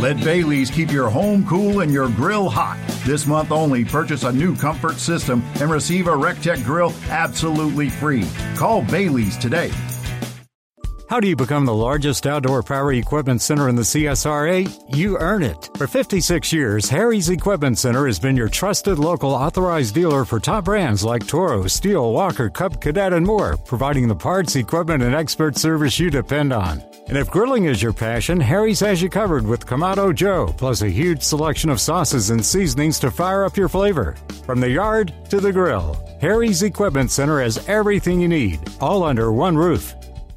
Let Bailey's keep your home cool and your grill hot. This month only, purchase a new comfort system and receive a RecTech grill absolutely free. Call Bailey's today. How do you become the largest outdoor power equipment center in the CSRA? You earn it. For 56 years, Harry's Equipment Center has been your trusted local authorized dealer for top brands like Toro, Steel, Walker, Cub Cadet, and more, providing the parts, equipment, and expert service you depend on. And if grilling is your passion, Harry's has you covered with Kamado Joe, plus a huge selection of sauces and seasonings to fire up your flavor. From the yard to the grill, Harry's Equipment Center has everything you need, all under one roof.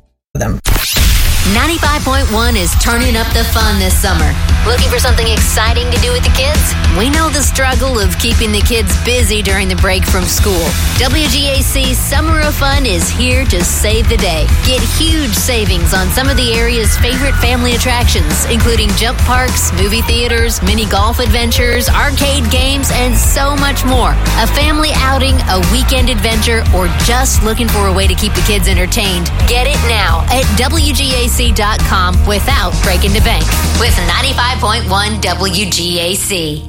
95.1 is turning up the fun this summer. Looking for something exciting to do with the kids? We know the struggle of keeping the kids busy during the break from school. WGAC Summer of Fun is here to save the day. Get huge savings on some of the area's favorite family attractions, including jump parks, movie theaters, mini golf adventures, arcade games, and so much more. A family outing, a weekend adventure, or just looking for a way to keep the kids entertained? Get it now at WGAC.com without breaking the bank. With 95.1 WGAC.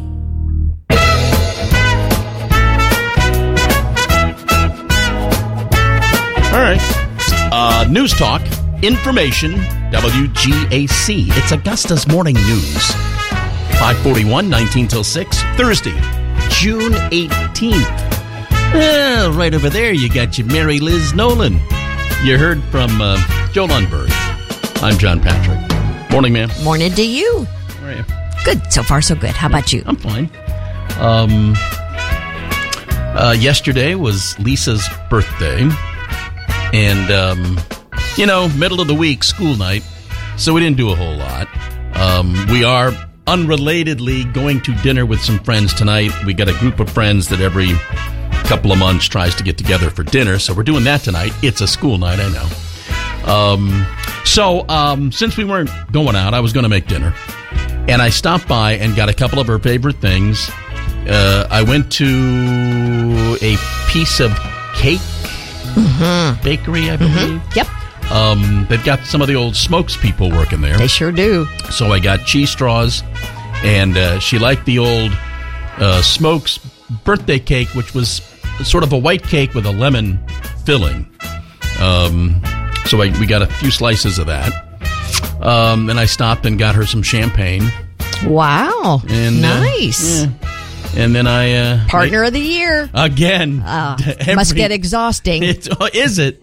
All right. News Talk, information, WGAC. It's Augusta's Morning News. 541, 19 till 6, Thursday, June 18th. Right over there, you got your Mary Liz Nolan. You heard from Joe Lundberg. I'm John Patrick. Morning, ma'am. Morning to you. How are you? Good. So far, so good. How about you? I'm fine. Yesterday was Lisa's birthday. And, middle of the week, school night. So we didn't do a whole lot. We are unrelatedly going to dinner with some friends tonight. We got a group of friends that every couple of months tries to get together for dinner. So we're doing that tonight. It's a school night, I know. So since we weren't going out, I was going to make dinner. And I stopped by and got a couple of her favorite things. I went to a piece of cake bakery, I believe. Yep. They've got some of the old Smokes people working there. They sure do. So I got cheese straws, and she liked the old Smokes birthday cake, which was sort of a white cake with a lemon filling. So we got a few slices of that. And I stopped and got her some champagne. Wow. And, nice. And then I... Partner of the year. Again. Must get exhausting. Is it?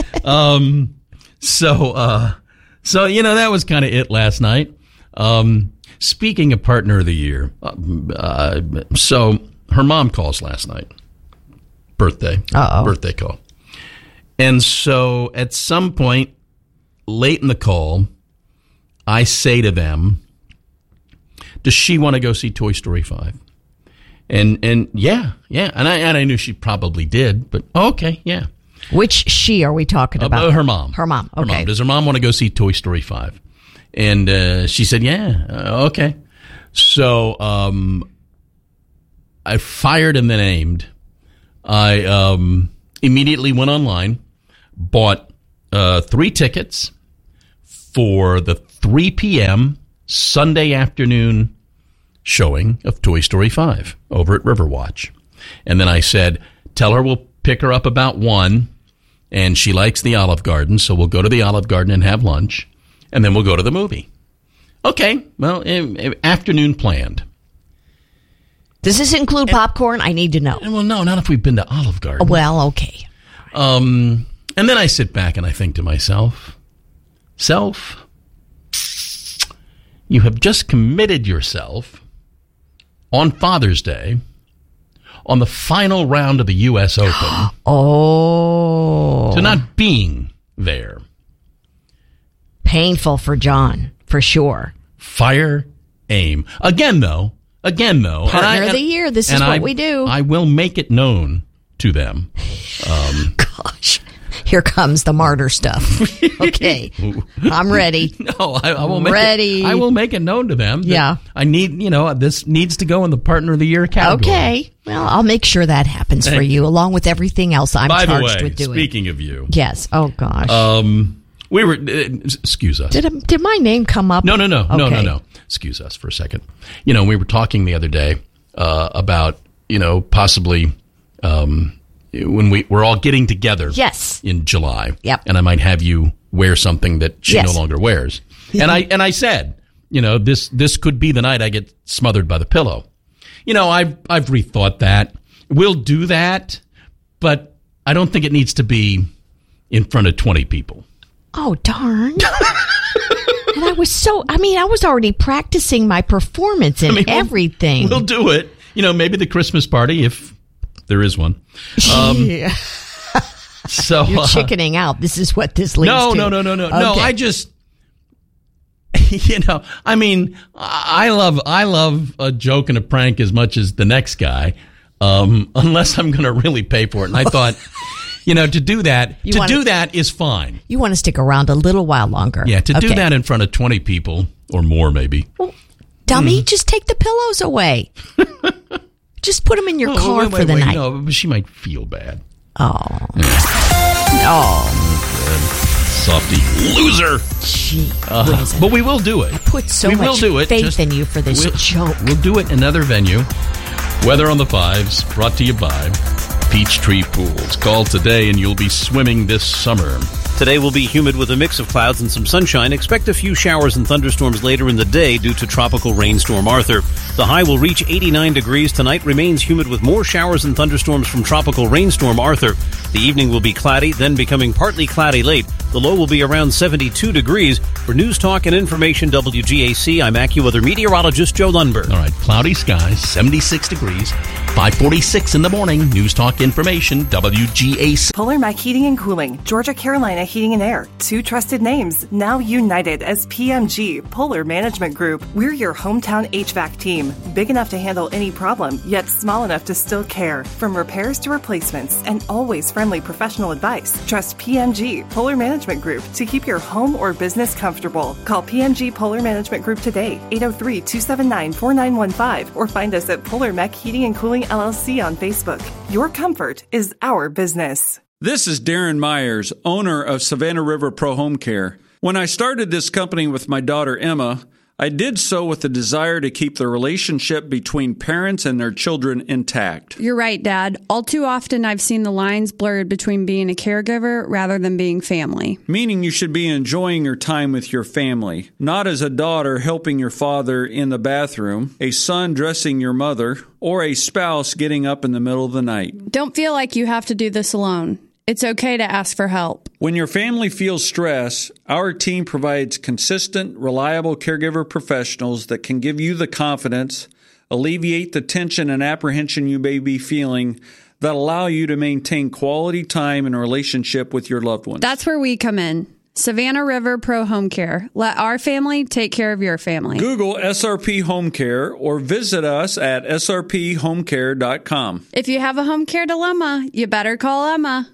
So that was kind of it last night. Speaking of Partner of the Year, so her mom calls last night. Birthday call. And so at some point late in the call, I say to them, does she want to go see Toy Story 5? And yeah. And I knew she probably did, but okay, yeah. Which she are we talking about? Her mom. Her mom, okay. Her mom. Does her mom want to go see Toy Story 5? And she said, yeah, okay. So I fired and then aimed. I immediately went online, bought 3 tickets for the 3 p.m. Sunday afternoon showing of Toy Story 5 over at Riverwatch. And then I said, tell her we'll pick her up about 1, and she likes the Olive Garden, so we'll go to the Olive Garden and have lunch, and then we'll go to the movie. Okay, well, afternoon planned. Does this include popcorn? I need to know. Well, no, not if we've been to Olive Garden. Well, okay. And then I sit back and I think to myself, you have just committed yourself on Father's Day on the final round of the U.S. Open to not being there. Painful for John, for sure. Fire, aim. Again, though. Partner of the Year, this is what we do. I will make it known to them. Gosh, here comes the martyr stuff. Okay, I'm ready. No, I will make ready. I will make it known to them. Yeah, I need. This needs to go in the Partner of the Year category. Okay, well, I'll make sure that happens for you, along with everything else I'm charged with doing. Speaking of you, yes. Oh gosh. We were, excuse us. Did my name come up? No. Okay. No. Excuse us for a second. We were talking the other day about, possibly when we're all getting together. Yes. In July. Yep. And I might have you wear something that she Yes. no longer wears. And I said, this could be the night I get smothered by the pillow. I've rethought that. We'll do that, but I don't think it needs to be in front of 20 people. Oh, darn. And I was already practicing my performance and everything. We'll do it. Maybe the Christmas party, if there is one. Yeah. So You're chickening out. This is what this leads to. No. Okay. No, I just, I love a joke and a prank as much as the next guy, unless I'm going to really pay for it. And I thought, to do that, that is fine. You want to stick around a little while longer. Yeah, to do that in front of 20 people or more, maybe. Well, dummy, just take the pillows away. Just put them in your car for the night. No, but she might feel bad. Oh. Softy loser. Gee, but we will do it. I put so much faith in you for this joke. We'll do it in another venue. Weather on the Fives, brought to you by Peachtree Pools. Call today and you'll be swimming this summer. Today will be humid with a mix of clouds and some sunshine. Expect a few showers and thunderstorms later in the day due to tropical rainstorm Arthur. The high will reach 89 degrees tonight. Remains humid with more showers and thunderstorms from tropical rainstorm Arthur. The evening will be cloudy, then becoming partly cloudy late. The low will be around 72 degrees. For News Talk and Information WGAC, I'm AccuWeather meteorologist Joe Lundberg. All right, cloudy skies, 76 degrees, 5:46 in the morning. News Talk Information WGAC. Polar Mac Heating and Cooling, Georgia Carolina Heating and Air. Two trusted names, now united as PMG, Polar Management Group. We're your hometown HVAC team, big enough to handle any problem, yet small enough to still care. From repairs to replacements, and always friendly professional advice. Trust PMG, Polar Management Group, to keep your home or business comfortable. Call PMG Polar Management Group today, 803-279-4915, or find us at Polar Mac Heating and Cooling LLC on Facebook. Your comfort is our business. This is Darren Myers, owner of Savannah River Pro Home Care. When I started this company with my daughter Emma, I did so with the desire to keep the relationship between parents and their children intact. You're right, Dad. All too often I've seen the lines blurred between being a caregiver rather than being family. Meaning you should be enjoying your time with your family, not as a daughter helping your father in the bathroom, a son dressing your mother, or a spouse getting up in the middle of the night. Don't feel like you have to do this alone. It's okay to ask for help. When your family feels stress, our team provides consistent, reliable caregiver professionals that can give you the confidence, alleviate the tension and apprehension you may be feeling, that allow you to maintain quality time and relationship with your loved ones. That's where we come in. Savannah River Pro Home Care. Let our family take care of your family. Google SRP Home Care or visit us at srphomecare.com. If you have a home care dilemma, you better call Emma.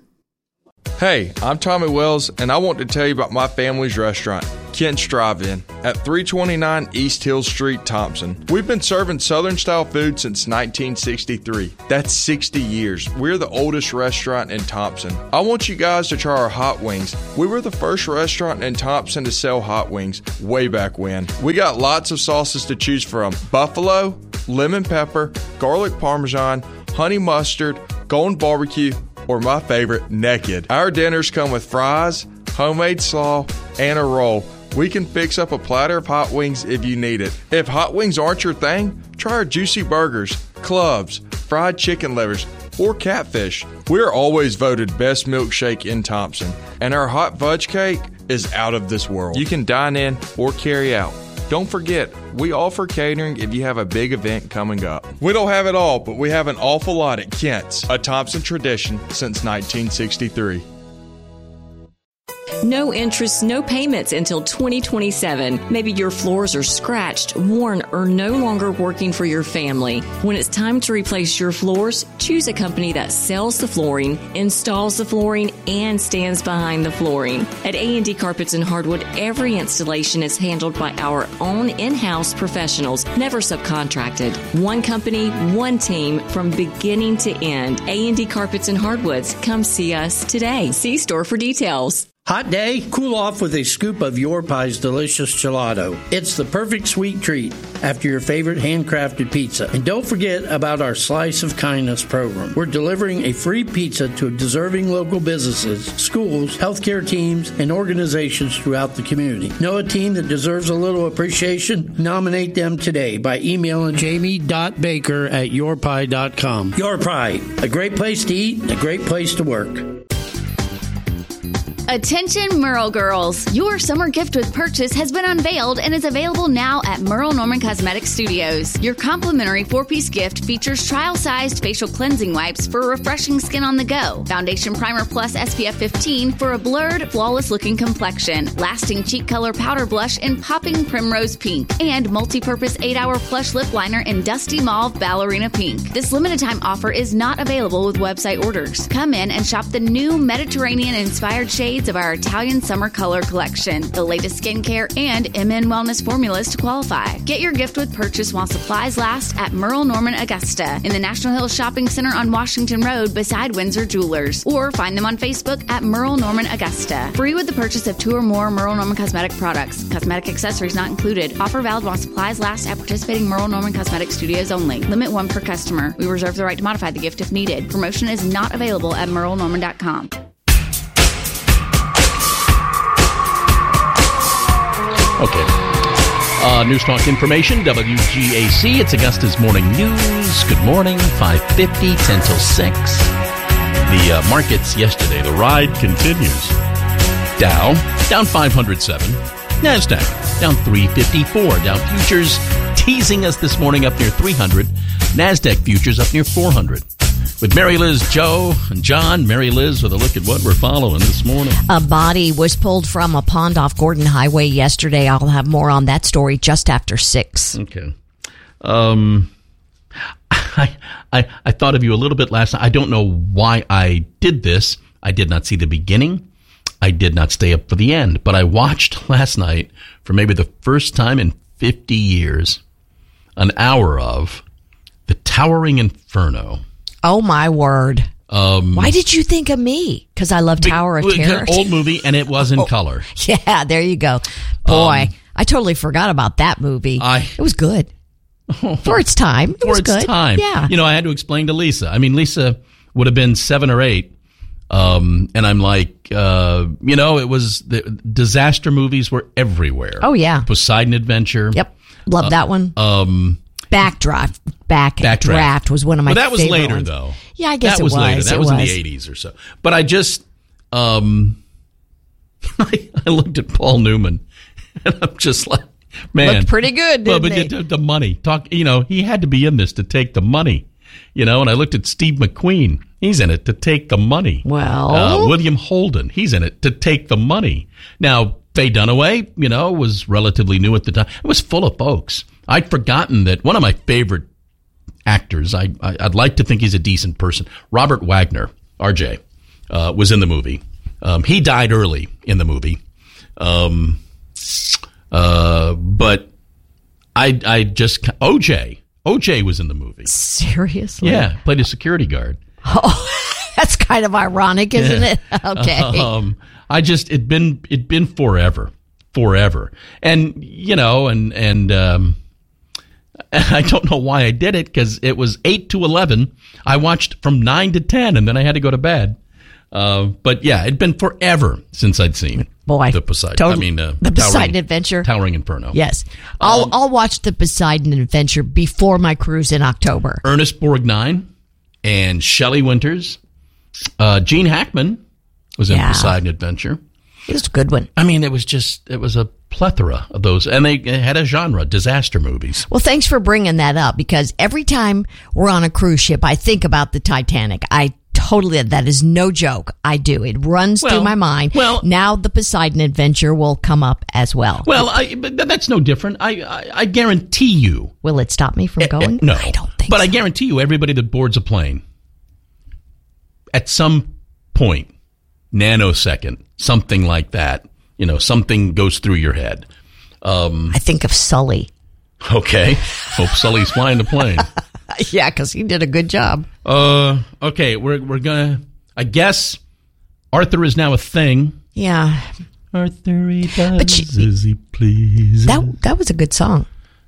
Hey, I'm Tommy Wells, and I want to tell you about my family's restaurant, Kent's Drive-In, at 329 East Hill Street, Thompson. We've been serving Southern-style food since 1963. That's 60 years. We're the oldest restaurant in Thompson. I want you guys to try our hot wings. We were the first restaurant in Thompson to sell hot wings way back when. We got lots of sauces to choose from: buffalo, lemon pepper, garlic parmesan, honey mustard, golden barbecue, or my favorite, naked. Our dinners come with fries, homemade slaw, and a roll. We can fix up a platter of hot wings if you need it. If hot wings aren't your thing, try our juicy burgers, clubs, fried chicken livers, or catfish. We're always voted best milkshake in Thompson, and our hot fudge cake is out of this world. You can dine in or carry out. Don't forget, we offer catering if you have a big event coming up. We don't have it all, but we have an awful lot at Kent's, a Thompson tradition since 1963. No interest, no payments until 2027. Maybe your floors are scratched, worn, or no longer working for your family. When it's time to replace your floors, choose a company that sells the flooring, installs the flooring, and stands behind the flooring. At A&D Carpets and Hardwood, every installation is handled by our own in-house professionals, never subcontracted. One company, one team, from beginning to end. A&D Carpets and Hardwoods. Come see us today. See store for details. Hot day? Cool off with a scoop of Your Pie's delicious gelato. It's the perfect sweet treat after your favorite handcrafted pizza. And don't forget about our Slice of Kindness program. We're delivering a free pizza to deserving local businesses, schools, healthcare teams, and organizations throughout the community. Know a team that deserves a little appreciation? Nominate them today by emailing jamie.baker@yourpie.com. Your Pie, a great place to eat and a great place to work. Attention Merle girls! Your summer gift with purchase has been unveiled and is available now at Merle Norman Cosmetic Studios. Your complimentary 4-piece gift features trial-sized facial cleansing wipes for refreshing skin on the go, Foundation Primer Plus SPF 15 for a blurred, flawless-looking complexion, lasting cheek color powder blush in popping primrose pink, and multi-purpose 8-hour plush lip liner in dusty mauve ballerina pink. This limited-time offer is not available with website orders. Come in and shop the new Mediterranean-inspired shades of our Italian summer color collection, the latest skincare and MN wellness formulas to qualify. Get your gift with purchase while supplies last at Merle Norman Augusta in the National Hill Shopping Center on Washington Road beside Windsor Jewelers, or find them on Facebook at Merle Norman Augusta. Free with the purchase of 2 or more Merle Norman cosmetic products. Cosmetic accessories not included. Offer valid while supplies last at participating Merle Norman Cosmetic Studios only. Limit 1 per customer. We reserve the right to modify the gift if needed. Promotion is not available at merlenorman.com. Okay. News Talk information, WGAC. It's Augusta's Morning News. Good morning, 5:50, 10 till 6. The markets yesterday, the ride continues. Dow, down 507. NASDAQ, down 354. Dow futures teasing us this morning up near 300. NASDAQ futures up near 400. With Mary Liz, Joe, and John. Mary Liz with a look at what we're following this morning. A body was pulled from a pond off Gordon Highway yesterday. I'll have more on that story just after 6. Okay. I thought of you a little bit last night. I don't know why I did this. I did not see the beginning. I did not stay up for the end. But I watched last night, for maybe the first time in 50 years, an hour of The Towering Inferno. Oh, my word. Why did you think of me? Because I love Tower of Terror. An old movie, and it was in color. Yeah, there you go. Boy, I totally forgot about that movie. It was good. For its time. It was good. Yeah. You know, I had to explain to Lisa. I mean, Lisa would have been 7 or 8. And I'm like, it was, the disaster movies were everywhere. Oh, yeah. Poseidon Adventure. Yep. Love that one. Backdraft was one of my favorite. But that was later, ones. Though. Yeah, I guess that was later. That was in the 80s or so. But I just, I looked at Paul Newman, and I'm just like, man, looked pretty good. Didn't he? The money he had to be in this to take the money, and I looked at Steve McQueen. He's in it to take the money. Well, William Holden, he's in it to take the money. Now, Faye Dunaway, was relatively new at the time. It was full of folks. I'd forgotten that one of my favorite actors, I'd like to think he's a decent person, Robert Wagner, RJ, was in the movie. He died early in the movie. But I just, OJ was in the movie. Seriously? Yeah, played a security guard. Oh, that's kind of ironic, isn't it? Okay. It'd been forever. And, I don't know why I did it, because it was 8 to 11. I watched from 9 to 10, and then I had to go to bed. But yeah, it'd been forever since I'd seen the Poseidon. The Poseidon Adventure, Towering Inferno. Yes, I'll watch the Poseidon Adventure before my cruise in October. Ernest Borgnine and Shelley Winters, Gene Hackman was in Poseidon Adventure. It was a good one. I mean, it was a plethora of those, and they had a genre, disaster movies. Well, thanks for bringing that up, because every time we're on a cruise ship, I think about the Titanic. That is no joke. I do. It runs through my mind. Well, now the Poseidon Adventure will come up as well. Well, but that's no different. I guarantee you. Will it stop me from going? No. I don't think so. But I guarantee you, everybody that boards a plane, at some point, nanosecond, something like that, something goes through your head. I think of Sully. Okay. Hope Sully's flying the plane. Yeah, because he did a good job. Okay, we're gonna. I guess Arthur is now a thing. Yeah. Arthur, he does as he pleases. That was a good song.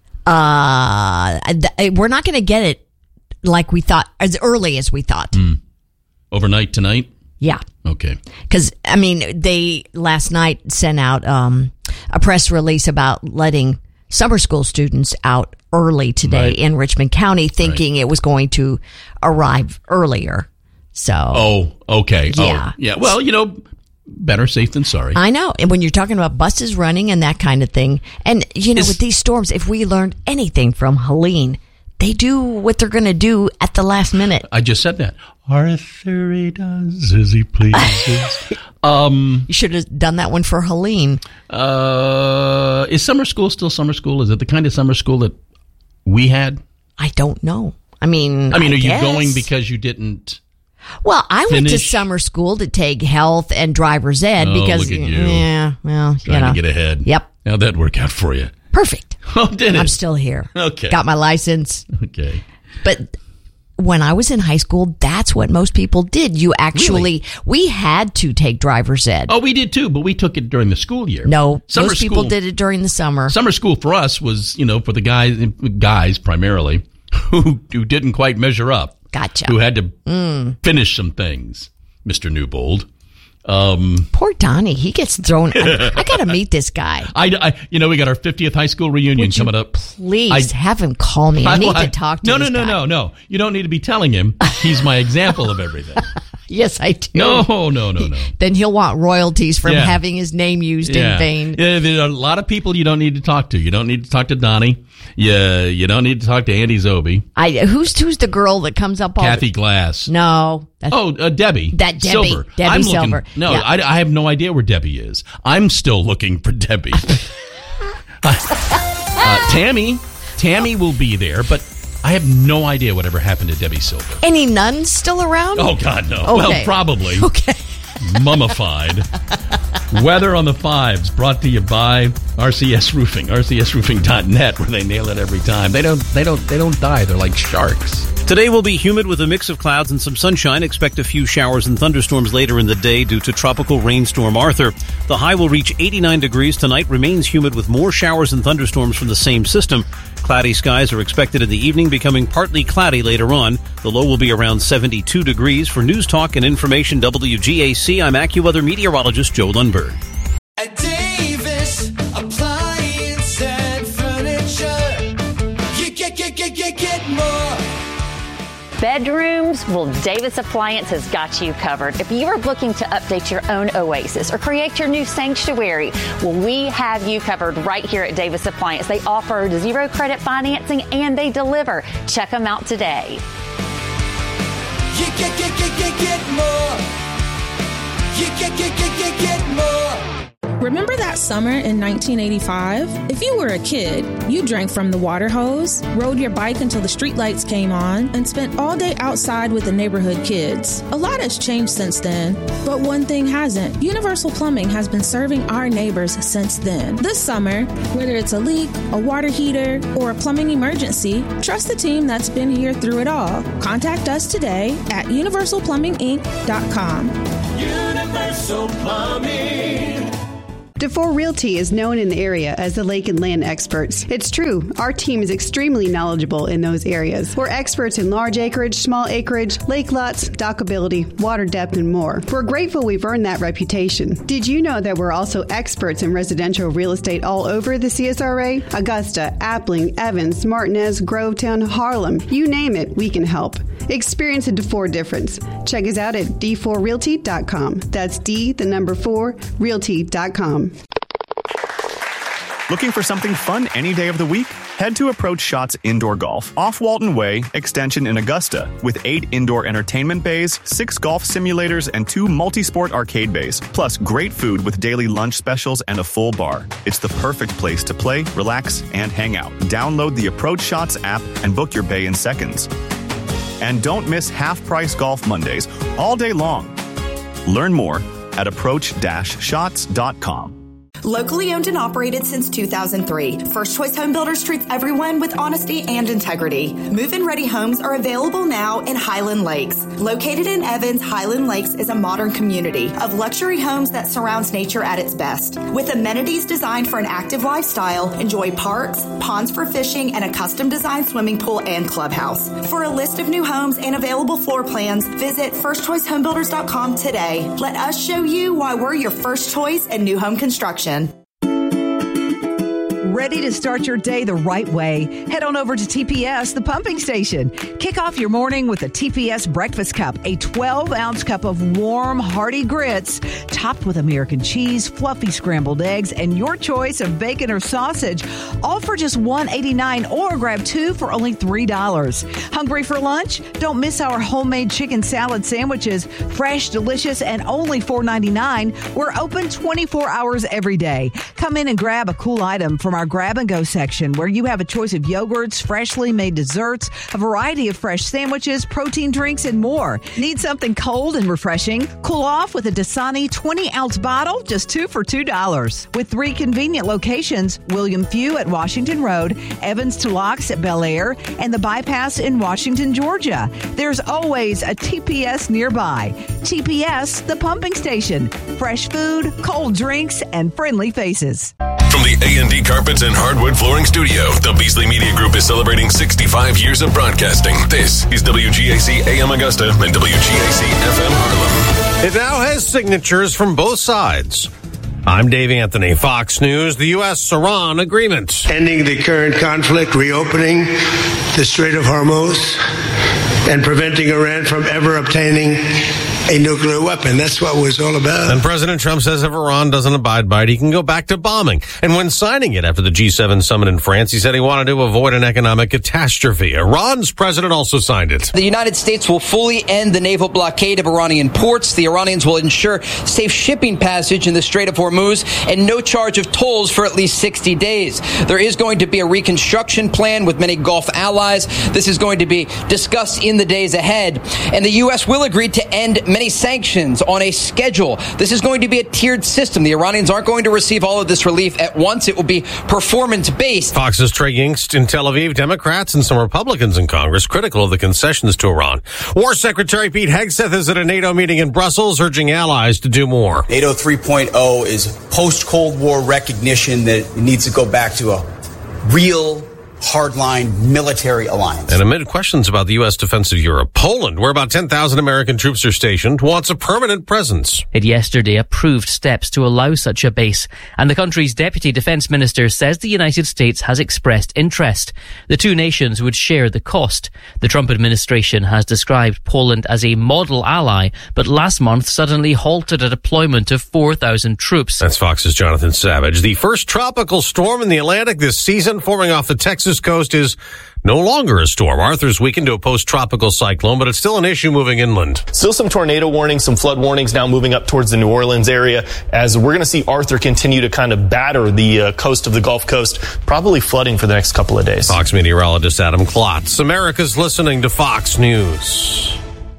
We're not going to get it like we thought, as early as we thought. Overnight tonight? Yeah. Okay. Because, I mean, they last night sent out a press release about letting summer school students out early today in Richmond County, thinking it was going to arrive earlier. So. Oh, okay. Yeah. Oh, yeah. Well, better safe than sorry. I know. And when you're talking about buses running and that kind of thing, and, with these storms, if we learned anything from Helene, they do what they're going to do at the last minute. I just said that. Arthur, he does as he pleases. You should have done that one for Helene. Is summer school still summer school? Is it the kind of summer school that we had? I don't know. I mean, are you going because you didn't? Well, I went to summer school to take health and driver's ed because, look at you. Yeah, well, trying to get ahead. Yep. How'd that work out for you? Perfect. Oh, did it? I'm still here. Okay. Got my license. Okay. But when I was in high school, that's what most people did. We had to take driver's ed. Oh, we did too, but we took it during the school year. No, most people did it during the summer. Summer school for us was, for the guys primarily, who didn't quite measure up. Gotcha. Who had to finish some things, Mr. Newbold. Poor Donnie, he gets thrown. I got to meet this guy. We got our 50th high school reunion coming up. Please have him call me. I need to talk to him. No. You don't need to be telling him. He's my example of everything. Yes, I do. No. Then he'll want royalties from having his name used in vain. Yeah, there are a lot of people you don't need to talk to. You don't need to talk to Donnie. You don't need to talk to Andy Zobe. Who's the girl that comes up all Kathy Glass. No. Debbie. That Debbie. Silver. Debbie Silver. No, yeah. I have no idea where Debbie is. I'm still looking for Debbie. Tammy will be there, but I have no idea whatever happened to Debbie Silver. Any nuns still around? Oh, God, no. Okay. Well, probably. Okay. Mummified. Weather on the Fives, brought to you by RCS Roofing, rcsroofing.net, where they nail it every time. They don't die. They're like sharks. Today will be humid with a mix of clouds and some sunshine. Expect a few showers and thunderstorms later in the day due to tropical rainstorm Arthur. The high will reach 89 degrees tonight. Remains humid with more showers and thunderstorms from the same system. Cloudy skies are expected in the evening, becoming partly cloudy later on. The low will be around 72 degrees. For News Talk and Information WGAC, I'm AccuWeather meteorologist Joe Lundberg. At Davis Appliance and Furniture, you get more. Bedrooms? Well, Davis Appliance has got you covered. If you are looking to update your own oasis or create your new sanctuary, well, we have you covered right here at Davis Appliance. They offer 0 credit financing and they deliver. Check them out today. You get more. You get more. Remember that summer in 1985? If you were a kid, you drank from the water hose, rode your bike until the streetlights came on, and spent all day outside with the neighborhood kids. A lot has changed since then, but one thing hasn't. Universal Plumbing has been serving our neighbors since then. This summer, whether it's a leak, a water heater, or a plumbing emergency, trust the team that's been here through it all. Contact us today at universalplumbinginc.com. Universal Plumbing. DeFore Realty is known in the area as the lake and land experts. It's true, our team is extremely knowledgeable in those areas. We're experts in large acreage, small acreage, lake lots, dockability, water depth, and more. We're grateful we've earned that reputation. Did you know that we're also experts in residential real estate all over the CSRA? Augusta, Appling, Evans, Martinez, Grovetown, Harlem, you name it, we can help. Experience a DeFore difference. Check us out at d4realty.com. That's D4 realty.com. Looking for something fun any day of the week? Head to Approach Shots Indoor Golf off Walton Way, Extension in Augusta, with 8 indoor entertainment bays, 6 golf simulators, and 2 multi-sport arcade bays, plus great food with daily lunch specials and a full bar. It's the perfect place to play, relax, and hang out. Download the Approach Shots app and book your bay in seconds. And don't miss half-price golf Mondays all day long. Learn more at approach-shots.com. Locally owned and operated since 2003, First Choice Home Builders treats everyone with honesty and integrity. Move-in ready homes are available now in Highland Lakes. Located in Evans, Highland Lakes is a modern community of luxury homes that surrounds nature at its best. With amenities designed for an active lifestyle, enjoy parks, ponds for fishing, and a custom-designed swimming pool and clubhouse. For a list of new homes and available floor plans, visit firstchoicehomebuilders.com today. Let us show you why we're your first choice in new home construction. Ready to start your day the right way? Head on over to TPS, the pumping station. Kick off your morning with a TPS breakfast cup, a 12-ounce cup of warm, hearty grits, topped with American cheese, fluffy scrambled eggs, and your choice of bacon or sausage, all for just $1.89, or grab two for only $3. Hungry for lunch? Don't miss our homemade chicken salad sandwiches, fresh, delicious, and only $4.99. We're open 24 hours every day. Come in and grab a cool item from our grab-and-go section, where you have a choice of yogurts, freshly made desserts, a variety of fresh sandwiches, protein drinks, and more. Need something cold and refreshing? Cool off with a Dasani 20-ounce bottle, just two for $2. With 3 convenient locations, William Few at Washington Road, Evans to Locks at Bel Air, and the Bypass in Washington, Georgia. There's always a TPS nearby. TPS, the pumping station. Fresh food, cold drinks, and friendly faces. From the A&D Carpets and Hardwood Flooring Studio, the Beasley Media Group is celebrating 65 years of broadcasting. This is WGAC AM Augusta and WGAC FM Harlem. It now has signatures from both sides. I'm Dave Anthony, Fox News. The U.S.-Iran agreement. Ending the current conflict, reopening the Strait of Hormuz, and preventing Iran from ever obtaining a nuclear weapon. That's what it was all about. And President Trump says if Iran doesn't abide by it, he can go back to bombing. And when signing it after the G7 summit in France, he said he wanted to avoid an economic catastrophe. Iran's president also signed it. The United States will fully end the naval blockade of Iranian ports. The Iranians will ensure safe shipping passage in the Strait of Hormuz and no charge of tolls for at least 60 days. There is going to be a reconstruction plan with many Gulf allies. This is going to be discussed in the days ahead. And the U.S. will agree to end many sanctions on a schedule. This is going to be a tiered system. The Iranians aren't going to receive all of this relief at once. It will be performance-based. Fox's Trey Yingst in Tel Aviv. Democrats and some Republicans in Congress critical of the concessions to Iran. War Secretary Pete Hegseth is at a NATO meeting in Brussels, urging allies to do more. NATO 3.0 is post-Cold War recognition that it needs to go back to a real hardline military alliance. And amid questions about the U.S. defense of Europe, Poland, where about 10,000 American troops are stationed, wants a permanent presence. It yesterday approved steps to allow such a base, and the country's deputy defense minister says the United States has expressed interest. The two nations would share the cost. The Trump administration has described Poland as a model ally, but last month suddenly halted a deployment of 4,000 troops. That's Fox's Jonathan Savage. The first tropical storm in the Atlantic this season, forming off the Texas coast, is no longer a storm. Arthur's weakened to a post-tropical cyclone, but it's still an issue moving inland. Still some tornado warnings, some flood warnings now moving up towards the New Orleans area, as we're going to see Arthur continue to kind of batter the coast of the Gulf Coast, probably flooding for the next couple of days. Fox meteorologist Adam Klotz. America's listening to Fox News.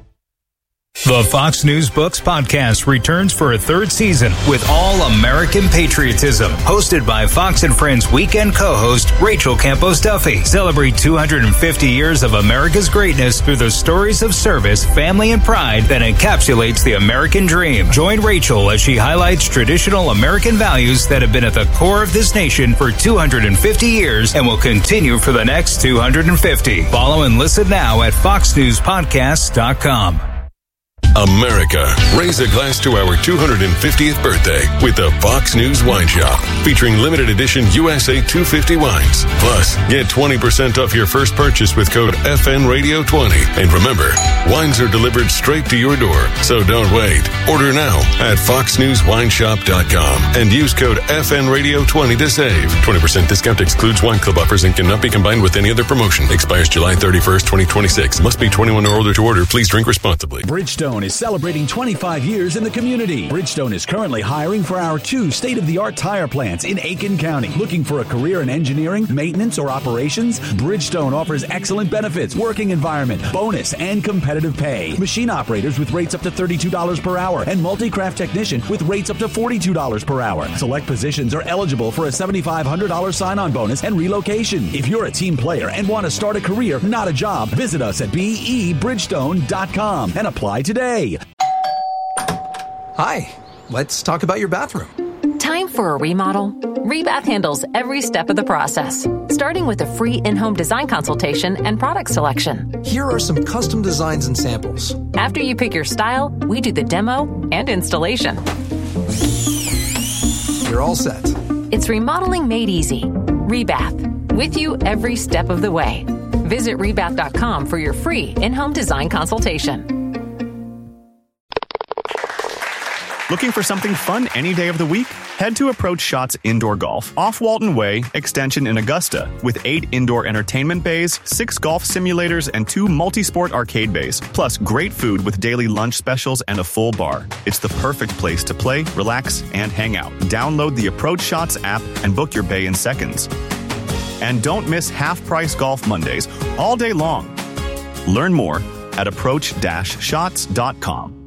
The Fox News Books podcast returns for a third season with all American patriotism. Hosted by Fox and Friends weekend co-host Rachel Campos Duffy. Celebrate 250 years of America's greatness through the stories of service, family, and pride that encapsulates the American dream. Join Rachel as she highlights traditional American values that have been at the core of this nation for 250 years and will continue for the next 250. Follow and listen now at foxnewspodcasts.com. America, raise a glass to our 250th birthday with the Fox News Wine Shop, featuring limited edition USA 250 wines. Plus, get 20% off your first purchase with code FNRadio20. And remember, wines are delivered straight to your door, so don't wait. Order now at foxnewswineshop.com and use code FNRadio20 to save. 20% discount excludes wine club offers and cannot be combined with any other promotion. Expires July 31st, 2026. Must be 21 or older to order. Please drink responsibly. Bridgestone Bridgestone is celebrating 25 years in the community. Bridgestone is currently hiring for our 2 state-of-the-art tire plants in Aiken County. Looking for a career in engineering, maintenance, or operations? Bridgestone offers excellent benefits, working environment, bonus, and competitive pay. Machine operators with rates up to $32 per hour and multi-craft technician with rates up to $42 per hour. Select positions are eligible for a $7,500 sign-on bonus and relocation. If you're a team player and want to start a career, not a job, visit us at BEBridgestone.com and apply today. Hi, let's talk about your bathroom. Time for a remodel? Rebath handles every step of the process, starting with a free in-home design consultation and product selection. Here are some custom designs and samples. After you pick your style, we do the demo and installation. You're all set. It's remodeling made easy. Rebath, with you every step of the way. Visit rebath.com for your free in-home design consultation. Looking for something fun any day of the week? Head to Approach Shots Indoor Golf off Walton Way, extension in Augusta, with 8 indoor entertainment bays, 6 golf simulators, and 2 multi-sport arcade bays, plus great food with daily lunch specials and a full bar. It's the perfect place to play, relax, and hang out. Download the Approach Shots app and book your bay in seconds. And don't miss half-price Golf Mondays all day long. Learn more at approach-shots.com.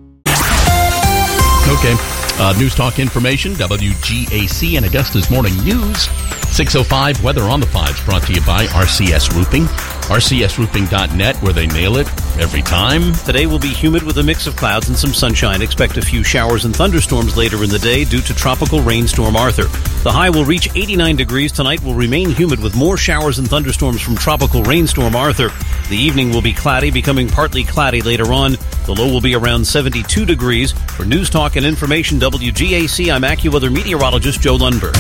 Okay. News Talk information, WGAC and Augusta's Morning News. 6:05 weather on the 5s brought to you by RCS Roofing. RCSroofing.net, where they nail it every time. Today will be humid with a mix of clouds and some sunshine. Expect a few showers and thunderstorms later in the day due to Tropical Rainstorm Arthur. The high will reach 89 degrees. Tonight will remain humid with more showers and thunderstorms from Tropical Rainstorm Arthur. The evening will be cloudy, becoming partly cloudy later on. The low will be around 72 degrees. For News Talk and Information, WGAC, I'm AccuWeather meteorologist Joe Lundberg.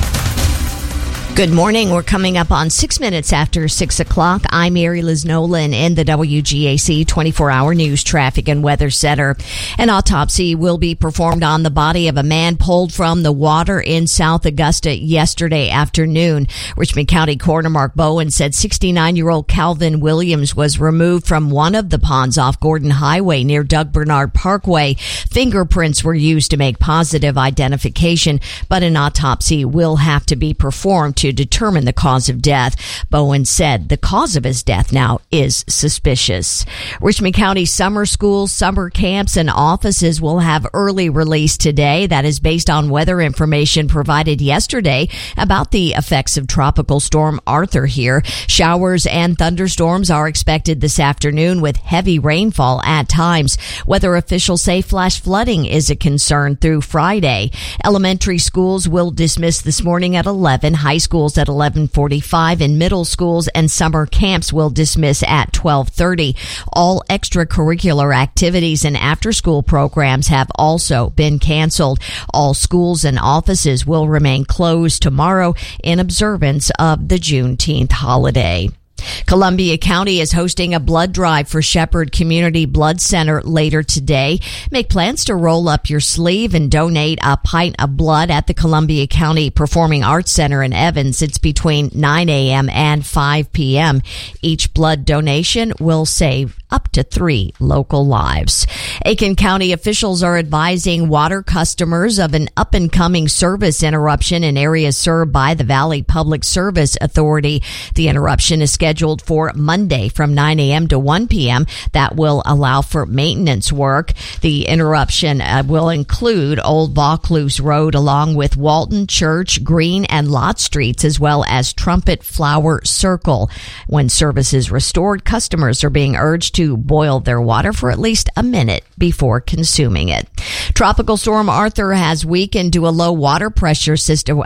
Good morning. We're coming up on 6 minutes after 6 o'clock. I'm Mary Liz Nolan in the WGAC 24-hour news traffic and weather center. An autopsy will be performed on the body of a man pulled from the water in South Augusta yesterday afternoon. Richmond County Coroner Mark Bowen said 69-year-old Calvin Williams was removed from one of the ponds off Gordon Highway near Doug Bernard Parkway. Fingerprints were used to make positive identification, but an autopsy will have to be performed to determine the cause of death. Bowen said the cause of his death now is suspicious. Richmond County summer schools, summer camps, and offices will have early release today. That is based on weather information provided yesterday about the effects of Tropical Storm Arthur here. Showers and thunderstorms are expected this afternoon with heavy rainfall at times. Weather officials say flash flooding is a concern through Friday. Elementary schools will dismiss this morning at 11. High schools at 11:45, and middle schools and summer camps will dismiss at 12:30. All extracurricular activities and after-school programs have also been canceled. All schools and offices will remain closed tomorrow in observance of the Juneteenth holiday. Columbia County is hosting a blood drive for Shepherd Community Blood Center later today. Make plans to roll up your sleeve and donate a pint of blood at the Columbia County Performing Arts Center in Evans. It's between 9 a.m. and 5 p.m. Each blood donation will save up to 3 local lives. Aiken County officials are advising water customers of an up-and-coming service interruption in areas served by the Valley Public Service Authority. The interruption is scheduled for Monday from 9 a.m. to 1 p.m. That will allow for maintenance work. The interruption will include Old Vaucluse Road along with Walton, Church, Green, and Lott Streets, as well as Trumpet Flower Circle. When service is restored, customers are being urged to boil their water for at least a minute before consuming it. Tropical Storm Arthur has weakened to a low pressure system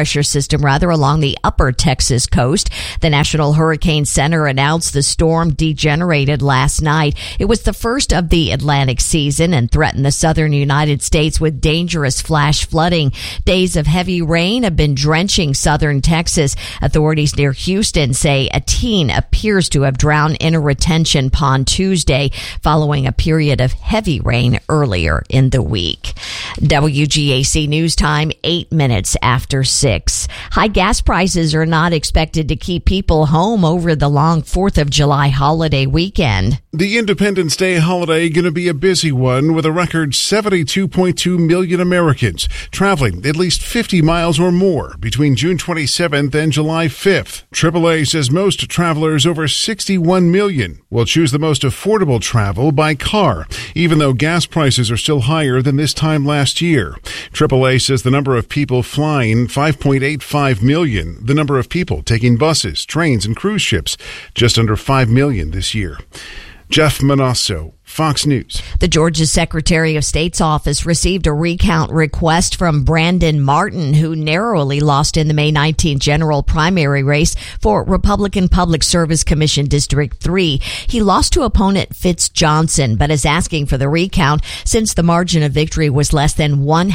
along the upper Texas coast. The National Hurricane Center announced the storm degenerated last night. It was the first of the Atlantic season and threatened the southern United States with dangerous flash flooding. Days of heavy rain have been drenching southern Texas. Authorities near Houston say a teen appears to have drowned in a retention pond on Tuesday following a period of heavy rain earlier in the week. WGAC News Time, 8 minutes after 6. High gas prices are not expected to keep people home over the long 4th of July holiday weekend. The Independence Day holiday going to be a busy one with a record 72.2 million Americans traveling at least 50 miles or more between June 27th and July 5th. AAA says most travelers, over 61 million, will choose the most affordable travel by car, even though gas prices are still higher than this time last year. AAA says the number of people flying, 5.85 million. The number of people taking buses, trains, and cruise ships, just under 5 million this year. Jeff Manasso, Fox News. The Georgia Secretary of State's office received a recount request from Brandon Martin, who narrowly lost in the May 19th general primary race for Republican Public Service Commission District 3. He lost to opponent Fitz Johnson, but is asking for the recount since the margin of victory was less than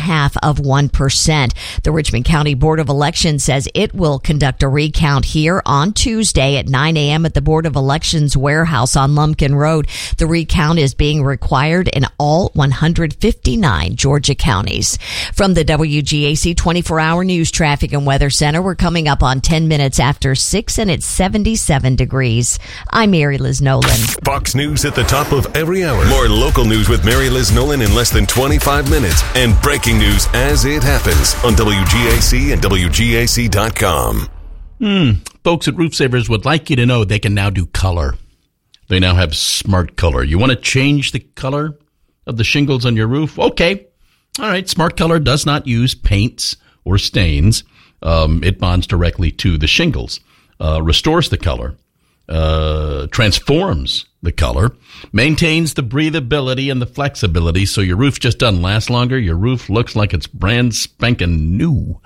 0.5%. The Richmond County Board of Elections says it will conduct a recount here on Tuesday at 9 a.m. at the Board of Elections warehouse on Lumpkin Road. The recount is being required in all 159 Georgia counties. From the WGAC 24-hour news traffic and weather center, we're coming up on 10 minutes after 6 and it's 77 degrees. I'm Mary Liz Nolan. Fox News at the top of every hour. More local news with Mary Liz Nolan in less than 25 minutes and breaking news as it happens on WGAC and WGAC.com. Folks at Roof Savers would like you to know they can now do color. They now have Smart Color. You want to change the color of the shingles on your roof? Okay. All right. Smart Color does not use paints or stains. It bonds directly to the shingles, restores the color, transforms the color, maintains the breathability and the flexibility so your roof just doesn't last longer. Your roof looks like it's brand spanking new.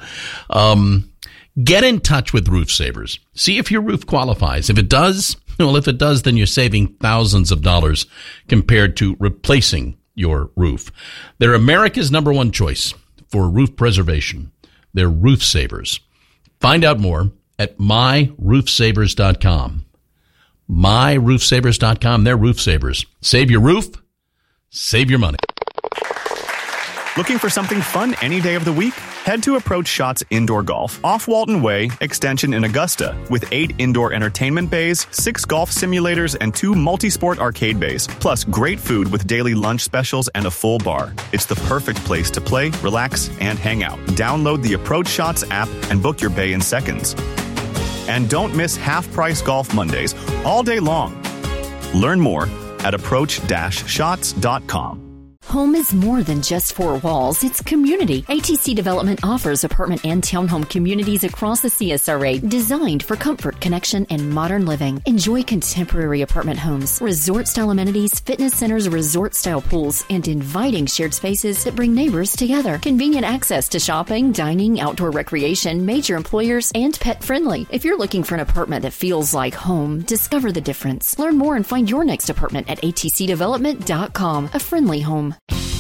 Get in touch with Roof Savers. See if your roof qualifies. If it does, then you're saving thousands of dollars compared to replacing your roof. They're America's #1 choice for roof preservation. They're Roof Savers. Find out more at myroofsavers.com. myroofsavers.com. They're Roof Savers. Save your roof. Save your money. Looking for something fun any day of the week? Head to Approach Shots Indoor Golf off Walton Way, Extension in Augusta, with 8 indoor entertainment bays, 6 golf simulators, and 2 multi-sport arcade bays, plus great food with daily lunch specials and a full bar. It's the perfect place to play, relax, and hang out. Download the Approach Shots app and book your bay in seconds. And don't miss half-price golf Mondays all day long. Learn more at approach-shots.com. Home is more than just 4 walls. It's community. ATC Development offers apartment and townhome communities across the CSRA designed for comfort, connection, and modern living. Enjoy contemporary apartment homes, resort-style amenities, fitness centers, resort-style pools, and inviting shared spaces that bring neighbors together. Convenient access to shopping, dining, outdoor recreation, major employers, and pet-friendly. If you're looking for an apartment that feels like home, discover the difference. Learn more and find your next apartment at atcdevelopment.com. A friendly home.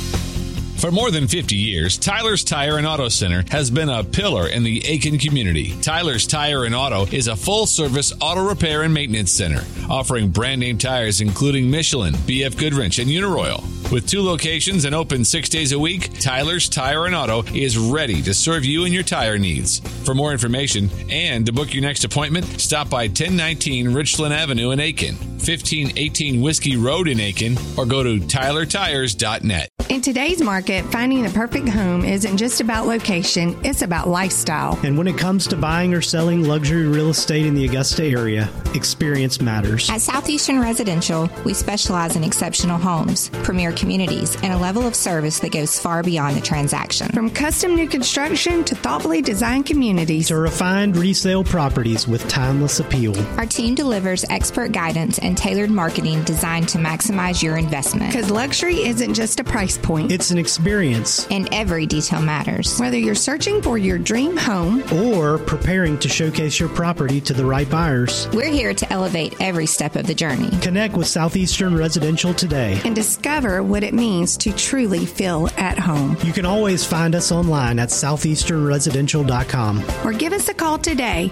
For more than 50 years, Tyler's Tire and Auto Center has been a pillar in the Aiken community. Tyler's Tire and Auto is a full-service auto repair and maintenance center, offering brand-name tires including Michelin, BF Goodwrench, and Uniroyal. With 2 locations and open 6 days a week, Tyler's Tire and Auto is ready to serve you and your tire needs. For more information and to book your next appointment, stop by 1019 Richland Avenue in Aiken, 1518 Whiskey Road in Aiken, or go to tylertires.net. In today's market, finding the perfect home isn't just about location, it's about lifestyle. And when it comes to buying or selling luxury real estate in the Augusta area, experience matters. At Southeastern Residential, we specialize in exceptional homes, premier communities, and a level of service that goes far beyond the transaction. From custom new construction to thoughtfully designed communities to refined resale properties with timeless appeal. Our team delivers expert guidance and tailored marketing designed to maximize your investment. Because luxury isn't just a price point. It's an experience experience. And every detail matters. Whether you're searching for your dream home or preparing to showcase your property to the right buyers, we're here to elevate every step of the journey. Connect with Southeastern Residential today and discover what it means to truly feel at home. You can always find us online at southeasternresidential.com or give us a call today,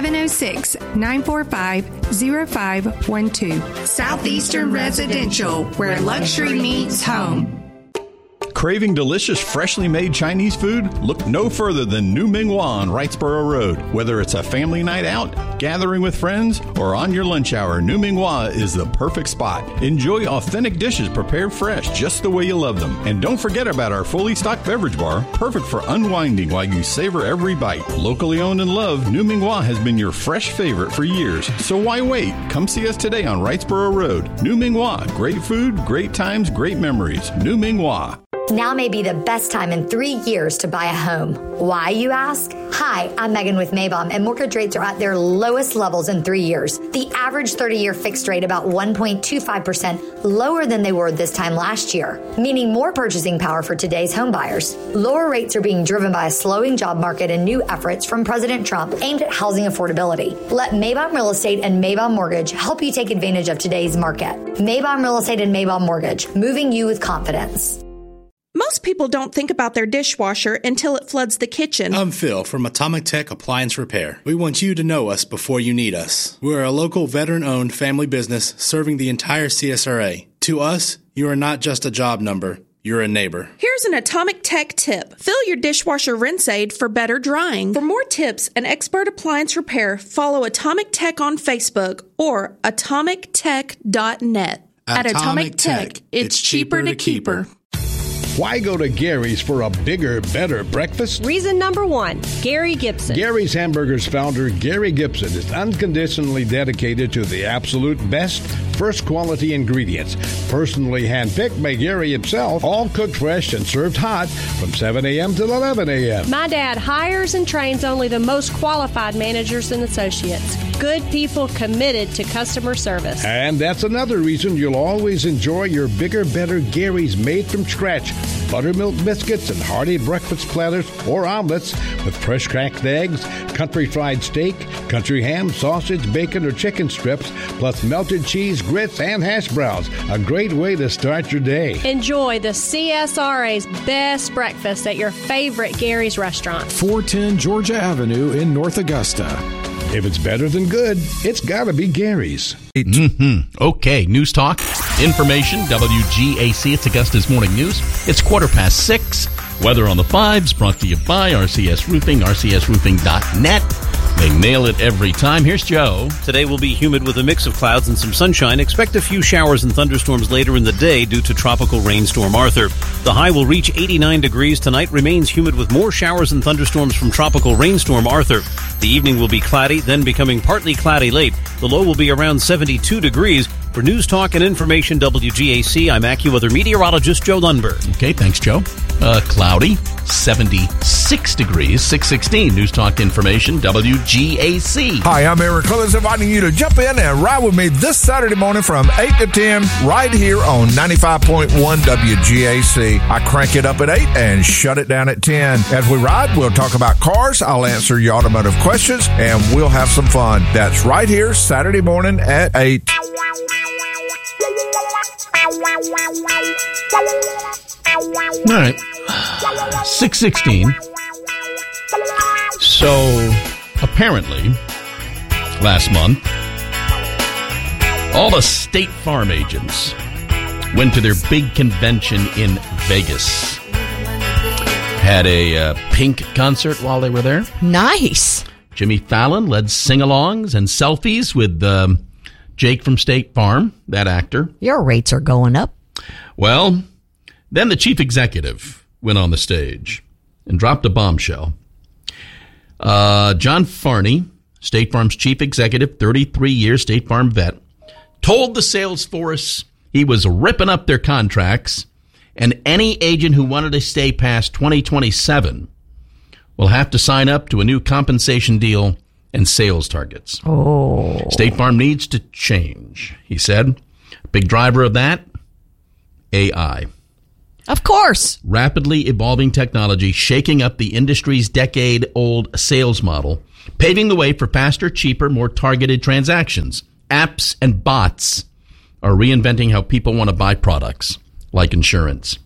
706-945-0512. Southeastern Residential, where luxury meets home. Craving delicious, freshly made Chinese food? Look no further than New Ming Hua on Wrightsboro Road. Whether it's a family night out, gathering with friends, or on your lunch hour, New Ming Hua is the perfect spot. Enjoy authentic dishes prepared fresh, just the way you love them. And don't forget about our fully stocked beverage bar, perfect for unwinding while you savor every bite. Locally owned and loved, New Ming Hua has been your fresh favorite for years. So why wait? Come see us today on Wrightsboro Road. New Ming Hua. Great food, great times, great memories. New Ming Hua. Now may be the best time in 3 years to buy a home. Why, you ask? Hi, I'm Megan with Maybaum, and mortgage rates are at their lowest levels in 3 years. The average 30-year fixed rate about 1.25% lower than they were this time last year, meaning more purchasing power for today's home buyers. Lower rates are being driven by a slowing job market and new efforts from President Trump aimed at housing affordability. Let Maybaum Real Estate and Maybaum Mortgage help you take advantage of today's market. Maybaum Real Estate and Maybaum Mortgage, moving you with confidence. Most people don't think about their dishwasher until it floods the kitchen. I'm Phil from Atomic Tech Appliance Repair. We want you to know us before you need us. We're a local veteran-owned family business serving the entire CSRA. To us, you are not just a job number. You're a neighbor. Here's an Atomic Tech tip. Fill your dishwasher rinse aid for better drying. For more tips and expert appliance repair, follow Atomic Tech on Facebook or atomictech.net. At Atomic Tech, it's cheaper to keep her. Why go to Gary's for a bigger, better breakfast? Reason number one, Gary Gibson. Gary's Hamburgers founder, Gary Gibson, is unconditionally dedicated to the absolute best, first quality ingredients. Personally handpicked by Gary himself, all cooked fresh and served hot from 7 a.m. till 11 a.m. My dad hires and trains only the most qualified managers and associates. Good people committed to customer service. And that's another reason you'll always enjoy your bigger, better Gary's made from scratch. Buttermilk biscuits and hearty breakfast platters or omelets with fresh cracked eggs, country fried steak, country ham, sausage, bacon, or chicken strips, plus melted cheese, grits, and hash browns. A great way to start your day. Enjoy the CSRA's best breakfast at your favorite Gary's restaurant. 410 Georgia Avenue in North Augusta. If it's better than good, it's gotta be Gary's. Okay, news talk, information, WGAC. It's Augusta's Morning News. It's 6:15. Weather on the 5s, brought to you by RCS Roofing, rcsroofing.net. They nail it every time. Here's Joe. Today will be humid with a mix of clouds and some sunshine. Expect a few showers and thunderstorms later in the day due to tropical rainstorm Arthur. The high will reach 89 degrees tonight. Remains humid with more showers and thunderstorms from tropical rainstorm Arthur. The evening will be cloudy, then becoming partly cloudy late. The low will be around 72 degrees. For News Talk and Information WGAC, I'm AccuWeather meteorologist Joe Lundberg. Okay, thanks, Joe. Cloudy, 76 degrees, 6:16. News Talk Information WGAC. Hi, I'm Eric Collins, inviting you to jump in and ride with me this Saturday morning from 8 to 10 right here on 95.1 WGAC. I crank it up at 8 and shut it down at 10. As we ride, we'll talk about cars, I'll answer your automotive questions, and we'll have some fun. That's right here Saturday morning at 8. All right, 6:16. So, apparently, last month, all the State Farm agents went to their big convention in Vegas. Had a Pink concert while they were there. Nice. Jimmy Fallon led sing-alongs and selfies with Jake from State Farm, that actor. Your rates are going up. Well, then the chief executive went on the stage and dropped a bombshell. John Farney, State Farm's chief executive, 33-year State Farm vet, told the sales force he was ripping up their contracts, and any agent who wanted to stay past 2027 will have to sign up to a new compensation deal and sales targets. Oh. State Farm needs to change, he said. Big driver of that, AI. Of course. Rapidly evolving technology shaking up the industry's decade-old sales model, paving the way for faster, cheaper, more targeted transactions. Apps and bots are reinventing how people want to buy products, like insurance.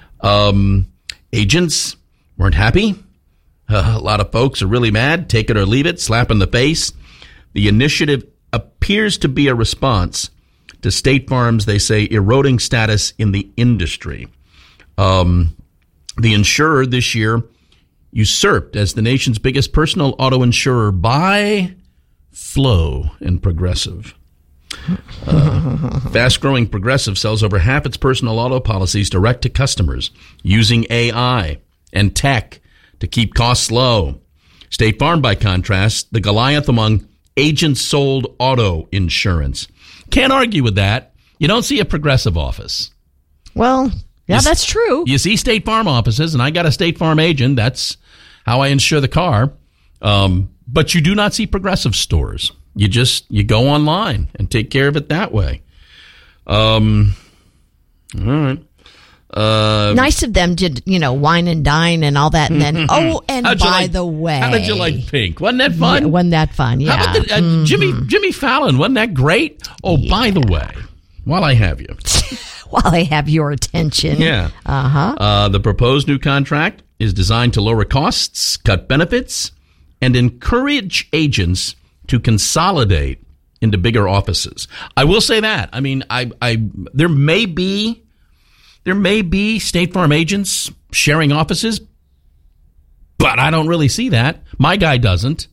Agents weren't happy. A lot of folks are really mad. Take it or leave it. Slap in the face. The initiative appears to be a response to State Farm's, they say, eroding status in the industry. The insurer this year usurped as the nation's biggest personal auto insurer by Flo and Progressive. Fast-growing Progressive sells over half its personal auto policies direct to customers using AI and tech to keep costs low. State Farm, by contrast, the Goliath among agent-sold auto insurance. Can't argue with that. You don't see a Progressive office. Well, yeah, that's true. You see State Farm offices, and I got a State Farm agent. That's how I insure the car. But you do not see Progressive stores. You go online and take care of it that way. All right. Nice of them to, wine and dine and all that. And then, by the way. How did you like Pink? Wasn't that fun? Yeah, wasn't that fun? Yeah. How about Jimmy Fallon? Wasn't that great? Oh, yeah. By the way, while I have you. While I have your attention. Yeah. The proposed new contract is designed to lower costs, cut benefits, and encourage agents to consolidate into bigger offices. I will say that. I mean, there may be State Farm agents sharing offices, but I don't really see that. My guy doesn't.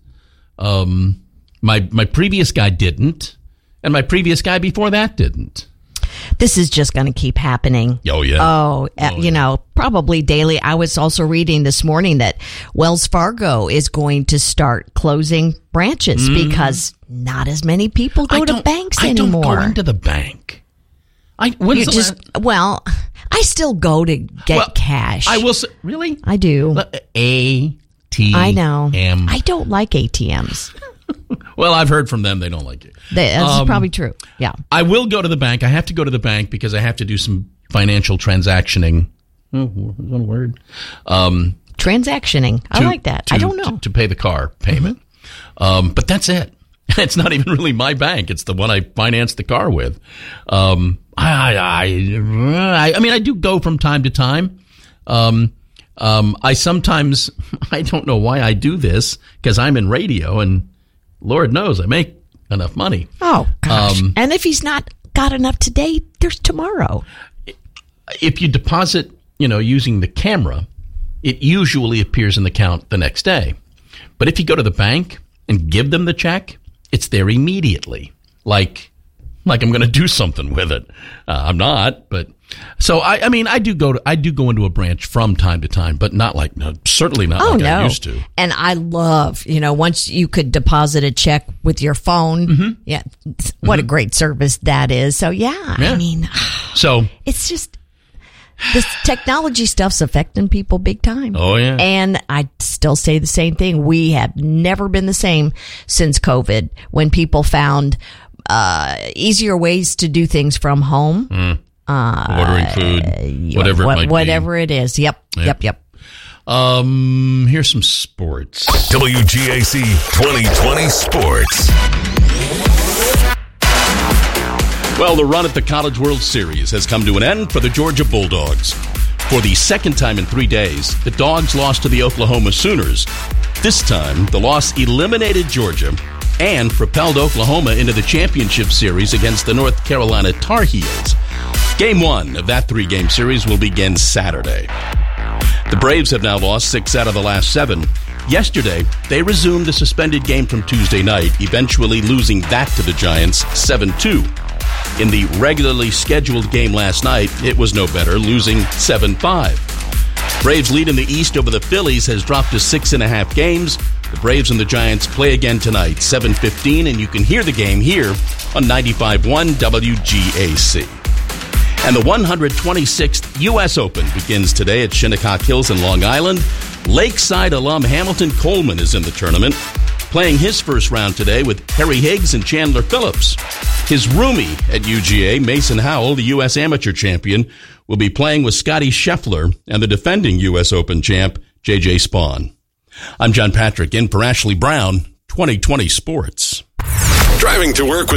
My previous guy didn't, and my previous guy before that didn't. This is just going to keep happening. Oh, yeah. Probably daily. I was also reading this morning that Wells Fargo is going to start closing branches because not as many people go to banks anymore. I don't go into the bank. I still go to get cash. I will say, really? I do. ATM. I know. I don't like ATMs. Well, I've heard from them they don't like it. That's probably true. Yeah. I will go to the bank. I have to go to the bank because I have to do some financial transactioning. Oh, is that a word? Transactioning. I like that. I don't know. To pay the car payment. Mm-hmm. But that's it. It's not even really my bank. It's the one I financed the car with. I mean, I do go from time to time. I sometimes, I don't know why I do this because I'm in radio and Lord knows I make enough money. Oh, gosh. And if he's not got enough today, there's tomorrow. If you deposit, using the camera, it usually appears in the account the next day. But if you go to the bank and give them the check, it's there immediately. Like I'm going to do something with it. I'm not, but so I mean, I do go into a branch from time to time, but certainly not I used to. And I love, once you could deposit a check with your phone. Mm-hmm. Yeah. What a great service that is. So I mean, it's just, this technology stuff's affecting people big time. Oh, yeah. And I still say the same thing. We have never been the same since COVID when people found easier ways to do things from home. Ordering food, whatever it might be. Whatever it is. Yep. Here's some sports. WGAC 2020 Sports. Well, the run at the College World Series has come to an end for the Georgia Bulldogs. For the second time in 3 days, the Dogs lost to the Oklahoma Sooners. This time, the loss eliminated Georgia and propelled Oklahoma into the championship series against the North Carolina Tar Heels. Game 1 of that 3-game series will begin Saturday. The Braves have now lost 6 out of the last 7. Yesterday, they resumed the suspended game from Tuesday night, eventually losing that to the Giants 7-2. In the regularly scheduled game last night, it was no better, losing 7-5. Braves' lead in the East over the Phillies has dropped to 6.5 games. The Braves and the Giants play again tonight, 7:15, and you can hear the game here on 95.1 WGAC. And the 126th U.S. Open begins today at Shinnecock Hills in Long Island. Lakeside alum Hamilton Coleman is in the tournament. playing his first round today with Harry Higgs and Chandler Phillips. His roomie at UGA, Mason Howell, the U.S. amateur champion, will be playing with Scotty Scheffler and the defending U.S. Open champ, J.J. Spaun. I'm John Patrick, in for Ashley Brown, 2020 Sports. Driving to work with